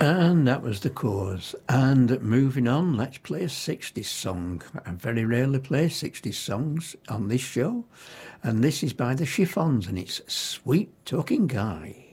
And that was the cause. And moving on, let's play a 60s song. I very rarely play 60s songs on this show. And this is by the Chiffons, and it's Sweet Talking Guy.